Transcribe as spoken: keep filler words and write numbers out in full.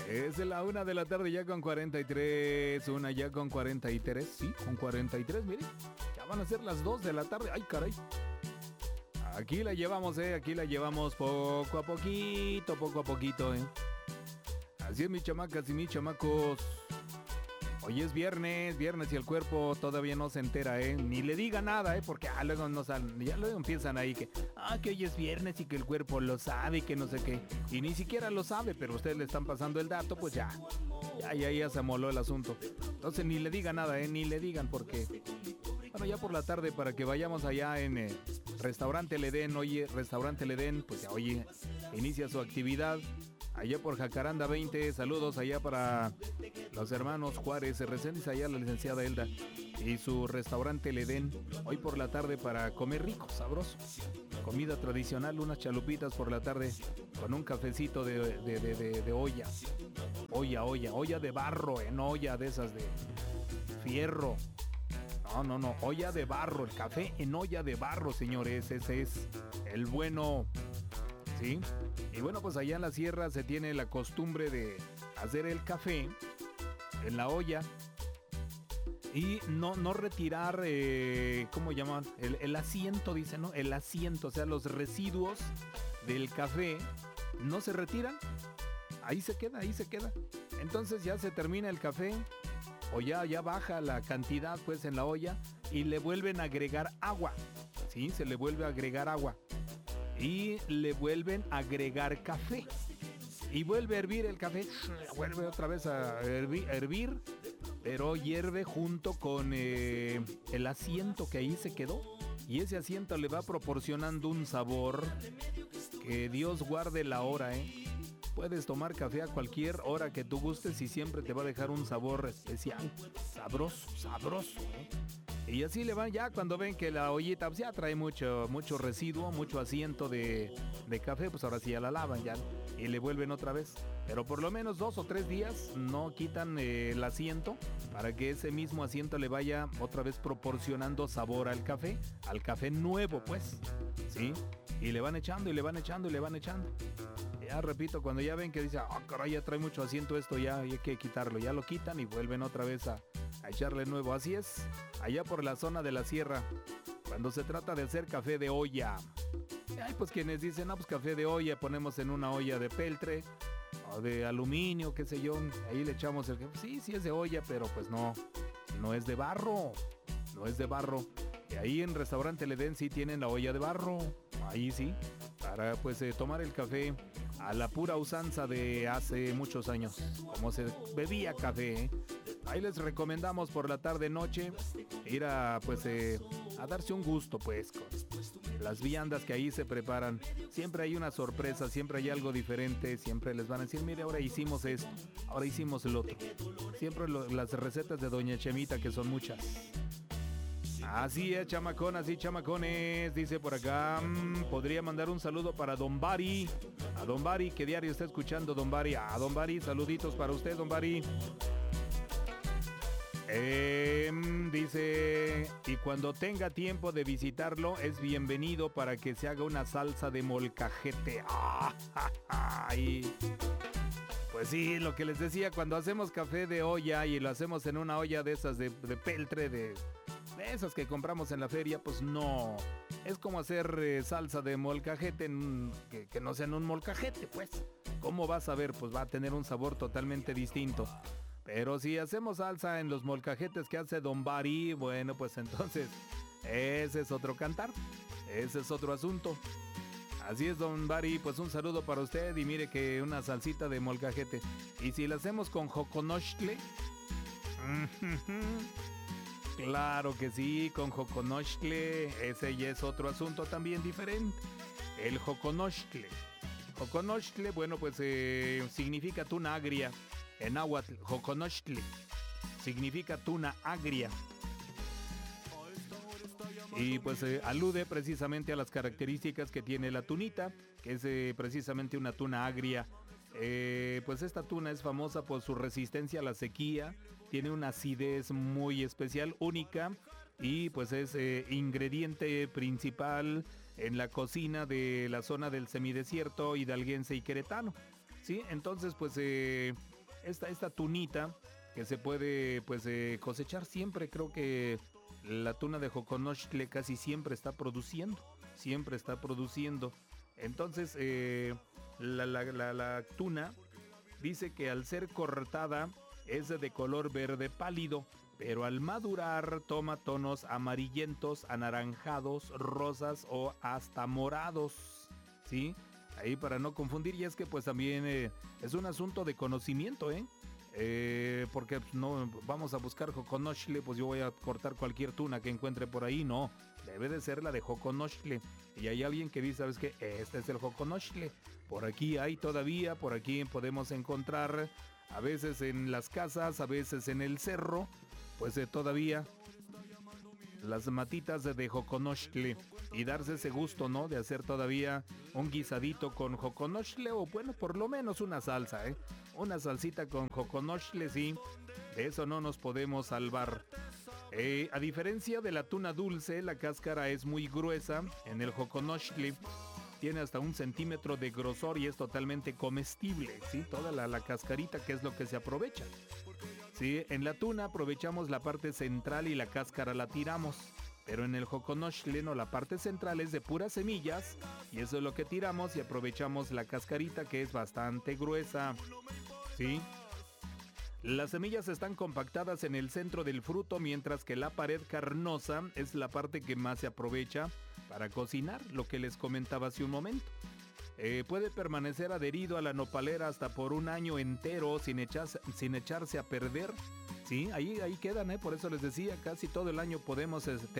Es la una de la tarde ya con cuarenta y tres, una ya con cuarenta y tres, sí, con cuarenta y tres, mire, ya van a ser las dos de la tarde, ay caray. Aquí la llevamos, eh, aquí la llevamos poco a poquito, poco a poquito, eh. Así es, mis chamacas y mis chamacos. Hoy es viernes, viernes y el cuerpo todavía no se entera, ¿eh? Ni le diga nada, ¿eh? Porque ah, luego no salen, ya luego empiezan ahí que, ah, que hoy es viernes y que el cuerpo lo sabe y que no sé qué. Y ni siquiera lo sabe, pero ustedes le están pasando el dato, pues ya, ya, ya, ya se amoló el asunto. Entonces ni le diga nada, ¿eh? Ni le digan porque, bueno, ya por la tarde para que vayamos allá en eh, Restaurante El Edén, oye, Restaurante El Edén, pues ya, oye, inicia su actividad. Allá por Jacaranda veinte, saludos allá para los hermanos Juárez, Reséndiz, allá la licenciada Elda y su restaurante El Edén, hoy por la tarde para comer rico, sabroso, comida tradicional, unas chalupitas por la tarde con un cafecito de, de, de, de, de olla, olla, olla, olla de barro, en olla de esas de fierro, no, no, no, olla de barro, el café en olla de barro, señores, ese es el bueno, ¿sí? Y bueno, pues allá en la sierra se tiene la costumbre de hacer el café en la olla y no, no retirar, eh, ¿cómo llaman? El, el asiento, dicen, ¿no? El asiento, o sea, los residuos del café no se retiran. Ahí se queda, ahí se queda. Entonces ya se termina el café o ya, ya baja la cantidad pues en la olla y le vuelven a agregar agua. Sí, se le vuelve a agregar agua. Y le vuelven a agregar café. Y vuelve a hervir el café. Vuelve otra vez a hervir, a hervir pero hierve junto con eh, el asiento que ahí se quedó. Y ese asiento le va proporcionando un sabor que Dios guarde la hora, ¿eh? Puedes tomar café a cualquier hora que tú gustes y siempre te va a dejar un sabor especial. Sabroso, sabroso, ¿eh? Y así le van ya cuando ven que la ollita pues ya trae mucho, mucho residuo, mucho asiento de, de café, pues ahora sí ya la lavan ya y le vuelven otra vez. Pero por lo menos dos o tres días no quitan eh, el asiento para que ese mismo asiento le vaya otra vez proporcionando sabor al café, al café nuevo pues, ¿sí? Y le van echando y le van echando y le van echando. Ya repito, cuando ya ven que dice, ah, oh, caray, ya trae mucho asiento esto, ya hay que quitarlo, ya lo quitan y vuelven otra vez a... a echarle nuevo. Así es, allá por la zona de la sierra, cuando se trata de hacer café de olla. Hay pues quienes dicen, no, pues café de olla, ponemos en una olla de peltre o de aluminio, qué sé yo, ahí le echamos el café. Sí, sí es de olla, pero pues no, no es de barro, no es de barro. Y ahí en Restaurante El Edén sí tienen la olla de barro, ahí sí, para pues eh, tomar el café a la pura usanza de hace muchos años, como se bebía café, ¿eh? Ahí les recomendamos por la tarde noche ir a pues eh, a darse un gusto pues con las viandas que ahí se preparan. Siempre hay una sorpresa, siempre hay algo diferente, siempre les van a decir, mire, ahora hicimos esto, ahora hicimos el otro. Siempre lo, las recetas de Doña Chemita, que son muchas. Así es, chamaconas y chamacones, dice por acá, mmm, podría mandar un saludo para Don Bari, a Don Bari, que diario está escuchando Don Bari, a Don Bari, saluditos para usted, Don Bari. Eh, dice, y cuando tenga tiempo de visitarlo, es bienvenido para que se haga una salsa de molcajete. ¡Ah, ja, ja! Y pues sí, lo que les decía, cuando hacemos café de olla y lo hacemos en una olla de esas de, de peltre, de, de esas que compramos en la feria, pues no. Es como hacer eh, salsa de molcajete, en, que, que no sea en un molcajete, pues. ¿Cómo vas a ver? Pues va a tener un sabor totalmente distinto. Pero si hacemos salsa en los molcajetes que hace Don Bari, bueno, pues entonces ese es otro cantar, ese es otro asunto. Así es, Don Bari, pues un saludo para usted y mire que una salsita de molcajete. Y si la hacemos con joconostle, claro que sí, con joconostle, ese ya es otro asunto también diferente. El joconostle. Joconostle, bueno, pues eh, significa tuna agria. En náhuatl, joconostle significa tuna agria. Y pues eh, alude precisamente a las características que tiene la tunita, que es eh, precisamente una tuna agria. Eh, pues esta tuna es famosa por su resistencia a la sequía, tiene una acidez muy especial, única, y pues es eh, ingrediente principal en la cocina de la zona del semidesierto hidalguense y queretano. Sí, entonces pues... Eh, esta, esta tunita que se puede pues eh, cosechar siempre. Creo que la tuna de Joconochtle casi siempre está produciendo, siempre está produciendo. Entonces eh, la, la, la, la tuna dice que al ser cortada es de color verde pálido, pero al madurar toma tonos amarillentos, anaranjados, rosas o hasta morados, ¿sí? Ahí para no confundir, y es que pues también eh, es un asunto de conocimiento, ¿eh? Eh, porque no vamos a buscar Joconochtle, pues yo voy a cortar cualquier tuna que encuentre por ahí, no, debe de ser la de Joconochtle. Y hay alguien que dice, ¿sabes qué? Este es el Joconochtle. Por aquí hay todavía, por aquí podemos encontrar, a veces en las casas, a veces en el cerro, pues eh, todavía las matitas de Joconochtle, y darse ese gusto, ¿no? De hacer todavía un guisadito con Joconochtle, o bueno, por lo menos una salsa, ¿eh? Una salsita con Joconochtle, sí, de eso no nos podemos salvar. Eh, a diferencia de la tuna dulce, la cáscara es muy gruesa. En el Joconochtle tiene hasta un centímetro de grosor y es totalmente comestible, ¿sí? Toda la, la cascarita, que es lo que se aprovecha. Sí, en la tuna aprovechamos la parte central y la cáscara la tiramos. Pero en el Joconochtle no, la parte central es de puras semillas y eso es lo que tiramos y aprovechamos la cascarita, que es bastante gruesa. ¿Sí? Las semillas están compactadas en el centro del fruto, mientras que la pared carnosa es la parte que más se aprovecha para cocinar, lo que les comentaba hace un momento. Eh, puede permanecer adherido a la nopalera hasta por un año entero sin echarse, sin echarse a perder. Sí, ahí, ahí quedan, ¿eh? Por eso les decía, casi todo el año podemos este,